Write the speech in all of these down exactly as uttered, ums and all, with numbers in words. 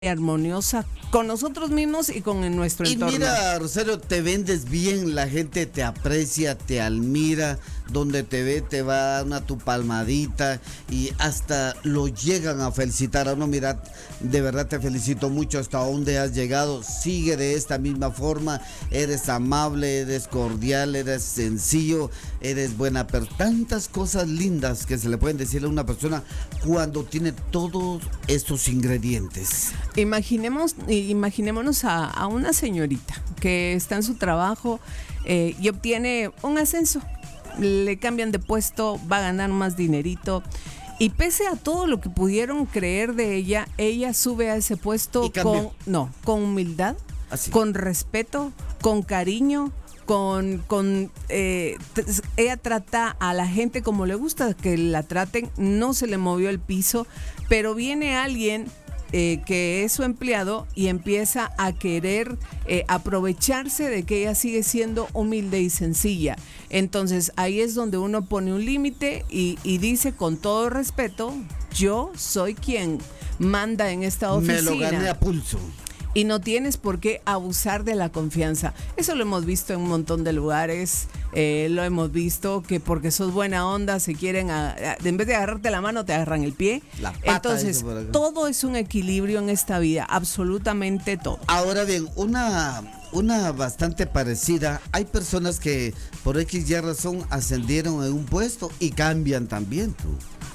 armoniosa con nosotros mismos y con nuestro y entorno. Mira, Rosario, te vendes bien, la gente te aprecia, te admira, donde te ve te va a dar una tu palmadita y hasta lo llegan a felicitar a uno. Mira, de verdad te felicito mucho hasta donde has llegado, sigue de esta misma forma, eres amable, eres cordial, eres sencillo, eres buena, pero tantas cosas lindas que se le pueden decir a una persona cuando tiene todos estos ingredientes. Imaginemos, imaginémonos a, a una señorita que está en su trabajo eh, y obtiene un ascenso, le cambian de puesto, va a ganar más dinerito y pese a todo lo que pudieron creer de ella, ella sube a ese puesto con, no, con humildad, Así. con respeto, con cariño. Con, con eh, ella trata a la gente como le gusta que la traten, no se le movió el piso, pero viene alguien eh, que es su empleado y empieza a querer eh, aprovecharse de que ella sigue siendo humilde y sencilla. Entonces ahí es donde uno pone un límite y, y dice con todo respeto, yo soy quien manda en esta oficina. Me lo gané a pulso. Y no tienes por qué abusar de la confianza. Eso lo hemos visto en un montón de lugares. Eh, lo hemos visto que porque sos buena onda se quieren, a, a, en vez de agarrarte la mano, te agarran el pie. La pata. Entonces, todo es un equilibrio en esta vida, absolutamente todo. Ahora bien, una, una bastante parecida. Hay personas que por X y razón ascendieron en un puesto y cambian también, tú.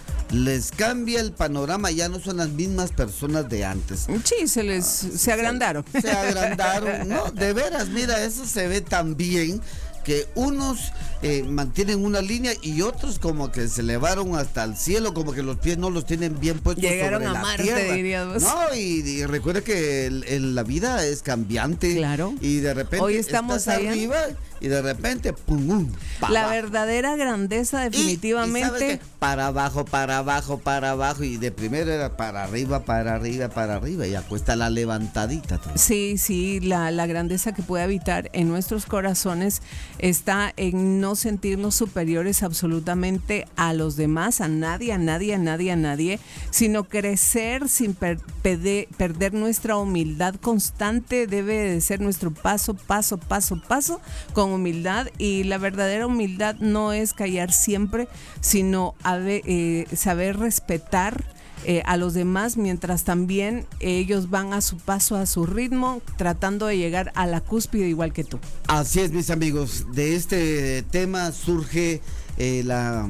Les cambia el panorama, ya no son las mismas personas de antes. Sí, se les se agrandaron. Se, se agrandaron, no, de veras, mira, eso se ve tan bien que unos eh, mantienen una línea y otros como que se elevaron hasta el cielo, como que los pies no los tienen bien puestos. Llegaron sobre a la Marte, tierra. diríamos. No, y, y recuerda que el, el, la vida es cambiante. Claro. Y de repente hoy estamos estás allá. arriba y de repente pum, pum, la abajo. Verdadera grandeza definitivamente. Y, y ¿sabes qué? Para abajo, para abajo, para abajo y de primero era para arriba, para arriba, para arriba y acuesta la levantadita. Tú. Sí, sí, la, la grandeza que puede habitar en nuestros corazones está en no sentirnos superiores absolutamente a los demás, a nadie, a nadie, a nadie, a nadie, sino crecer sin per- pede- perder nuestra humildad constante. Debe de ser nuestro paso, paso, paso, paso, con humildad, y la verdadera humildad no es callar siempre, sino haber, eh, saber respetar eh, a los demás mientras también ellos van a su paso, a su ritmo, tratando de llegar a la cúspide igual que tú. Así es, mis amigos, de este tema surge eh, la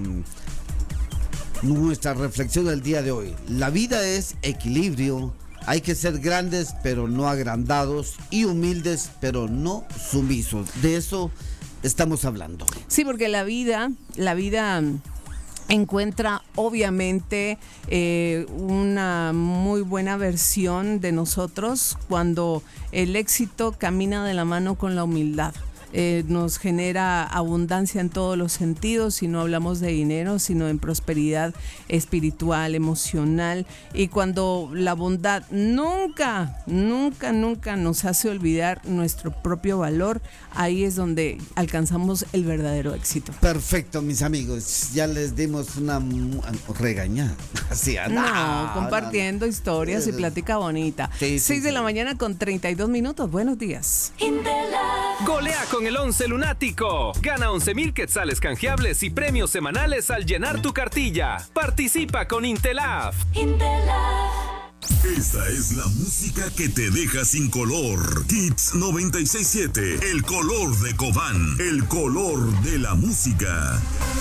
nuestra reflexión del día de hoy. La vida es equilibrio. Hay que ser grandes pero no agrandados y humildes pero no sumisos. De eso estamos hablando. Sí, porque la vida, la vida encuentra obviamente eh, una muy buena versión de nosotros cuando el éxito camina de la mano con la humildad. Eh, nos genera abundancia en todos los sentidos, y no hablamos de dinero, sino en prosperidad espiritual, emocional, y cuando la bondad nunca, nunca, nunca nos hace olvidar nuestro propio valor, ahí es donde alcanzamos el verdadero éxito. Perfecto, mis amigos, ya les dimos una regañada. Así, no, no, compartiendo no. historias y plática bonita. Sí, sí, seis de sí. la mañana con treinta y dos minutos, buenos días. Golea con el once lunático. Gana once mil quetzales canjeables y premios semanales al llenar tu cartilla. Participa con Intelaf. Intelaf. Esta es la música que te deja sin color. Hits noventa y seis punto siete. El color de Cobán. El color de la música.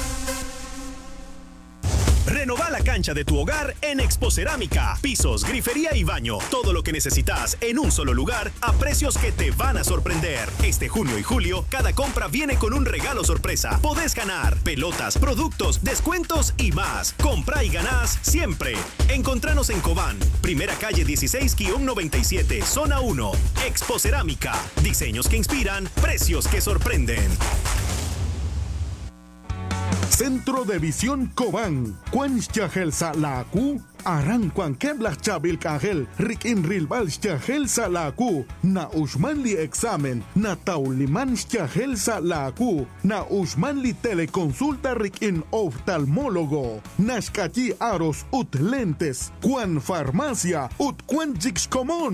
Renova la cancha de tu hogar en Expocerámica. Pisos, grifería y baño. Todo lo que necesitas en un solo lugar a precios que te van a sorprender. Este junio y julio, cada compra viene con un regalo sorpresa. Podés ganar pelotas, productos, descuentos y más. Compra y ganás siempre. Encontranos en Cobán, primera calle dieciséis noventa y siete, zona uno. Expocerámica. Diseños que inspiran, precios que sorprenden. Centro de Visión Cobán. Cuan Chahel Salaku. Aran Cuan Keblah Chabil Kahel. Rik in Rilbal Chahel Salaku. Na Ushmanli Examen. Na Tauliman Chahel Salaku. Na Ushmanli Teleconsulta Rik in Oftalmólogo. Nashkachi Aros Ut Lentes. Cuan Farmacia. Ut Cuan Jix Común.